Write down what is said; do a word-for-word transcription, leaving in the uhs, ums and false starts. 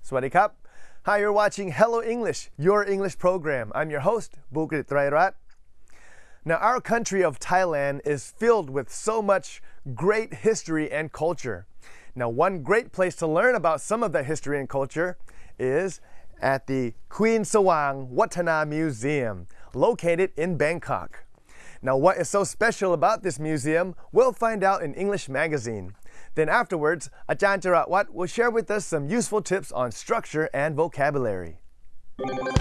Swadee Krap. Hi, you're watching Hello English, your English program. I'm your host, Bukrit Trairat. Now, our country of Thailand is filled with so much great history and culture. Now, one great place to learn about some of that history and culture is at the Queen Sawang Wattana Museum, located in Bangkok. Now, what is so special about this museum, we'll find out in English Magazine. Then afterwards, Ajahn Charatwat will share with us some useful tips on structure and vocabulary.